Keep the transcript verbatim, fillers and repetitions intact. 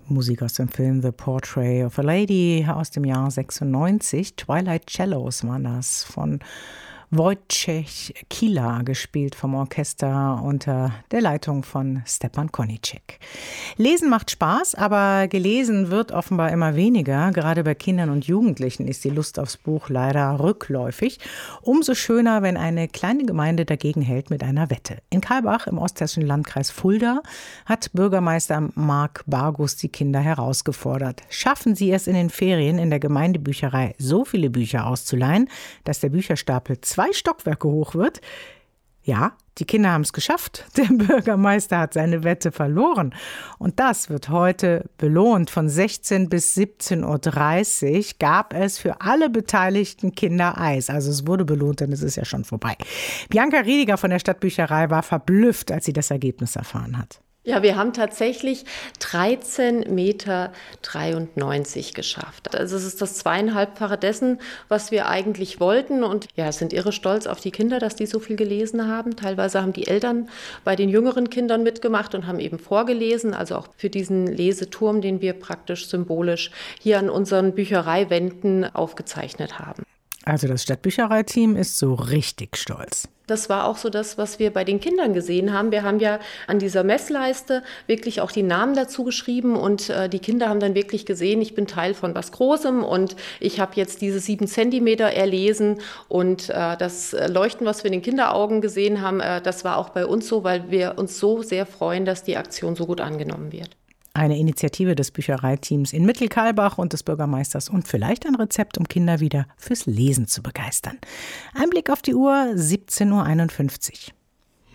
Musik aus dem Film The Portrait of a Lady aus dem Jahr sechsundneunzig. Twilight Cellos war das von Wojciech Kila, gespielt vom Orchester unter der Leitung von Stepan Koníček. Lesen macht Spaß, aber gelesen wird offenbar immer weniger. Gerade bei Kindern und Jugendlichen ist die Lust aufs Buch leider rückläufig. Umso schöner, wenn eine kleine Gemeinde dagegen hält mit einer Wette. In Kailbach im osthessischen Landkreis Fulda hat Bürgermeister Marc Bargus die Kinder herausgefordert. Schaffen sie es in den Ferien in der Gemeindebücherei so viele Bücher auszuleihen, dass der Bücherstapel zwei Stockwerke hoch wird? Ja, die Kinder haben es geschafft. Der Bürgermeister hat seine Wette verloren. Und das wird heute belohnt. Von sechzehn bis siebzehn Uhr dreißig gab es für alle beteiligten Kinder Eis. Also es wurde belohnt, denn es ist ja schon vorbei. Bianca Riediger von der Stadtbücherei war verblüfft, als sie das Ergebnis erfahren hat. Ja, wir haben tatsächlich dreizehn Meter dreiundneunzig geschafft. Also es ist das zweieinhalbfache dessen, was wir eigentlich wollten. Und ja, sind irre stolz auf die Kinder, dass die so viel gelesen haben. Teilweise haben die Eltern bei den jüngeren Kindern mitgemacht und haben eben vorgelesen. Also auch für diesen Leseturm, den wir praktisch symbolisch hier an unseren Büchereiwänden aufgezeichnet haben. Also das Stadtbüchereiteam ist so richtig stolz. Das war auch so das, was wir bei den Kindern gesehen haben. Wir haben ja an dieser Messleiste wirklich auch die Namen dazu geschrieben und äh, die Kinder haben dann wirklich gesehen, ich bin Teil von was Großem und ich habe jetzt diese sieben Zentimeter erlesen und äh, das Leuchten, was wir in den Kinderaugen gesehen haben, äh, das war auch bei uns so, weil wir uns so sehr freuen, dass die Aktion so gut angenommen wird. Eine Initiative des Büchereiteams in Mittelkailbach und des Bürgermeisters und vielleicht ein Rezept, um Kinder wieder fürs Lesen zu begeistern. Ein Blick auf die Uhr, siebzehn Uhr einundfünfzig.